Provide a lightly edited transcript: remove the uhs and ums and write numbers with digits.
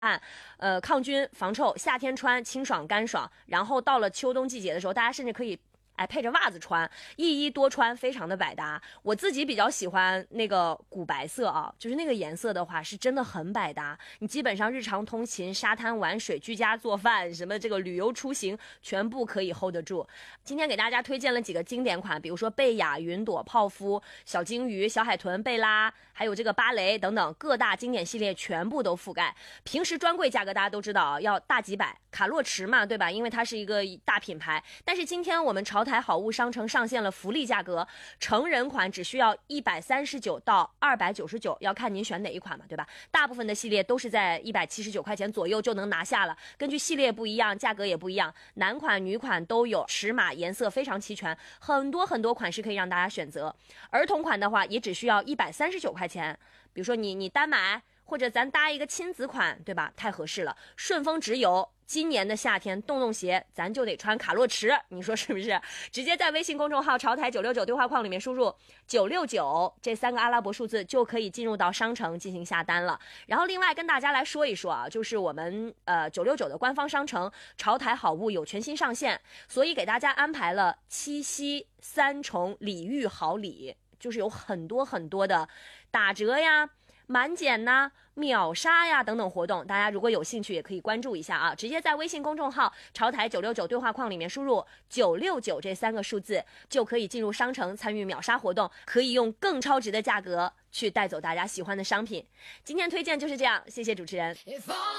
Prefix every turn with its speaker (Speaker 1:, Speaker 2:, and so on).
Speaker 1: 抗菌防臭，夏天穿清爽干爽，然后到了秋冬季节的时候，大家甚至可以配着袜子穿，一衣多穿，非常的百搭。我自己比较喜欢那个古白色啊，就是那个颜色的话是真的很百搭，你基本上日常通勤、沙滩玩水、居家做饭，什么这个旅游出行全部可以 hold 得住。今天给大家推荐了几个经典款，比如说贝雅、云朵、泡芙、小金鱼、小海豚、贝拉，还有这个芭蕾等等各大经典系列全部都覆盖。平时专柜价格大家都知道啊，要大几百，卡洛驰嘛，对吧？因为它是一个大品牌。但是今天我们潮台好物商城上线了福利价格，成人款只需要139到299，要看您选哪一款嘛，对吧？大部分的系列都是在179块钱左右就能拿下了，根据系列不一样，价格也不一样，男款女款都有，尺码颜色非常齐全，很多款式可以让大家选择。儿童款的话也只需要139块钱，比如说你单买，或者咱搭一个亲子款，对吧？太合适了。顺丰直邮，今年的夏天洞鞋咱就得穿卡洛驰，你说是不是？直接在微信公众号潮台969对话框里面输入969这3个阿拉伯数字，就可以进入到商城进行下单了。然后另外跟大家来说一说啊，就是我们969的官方商城潮台好物有全新上线，所以给大家安排了七夕3重礼遇好礼，就是有很多的打折呀、满减呐、秒杀呀等等活动，大家如果有兴趣也可以关注一下啊！直接在微信公众号潮台969对话框里面输入969这3个数字，就可以进入商城参与秒杀活动，可以用更超值的价格去带走大家喜欢的商品。今天推荐就是这样，谢谢主持人。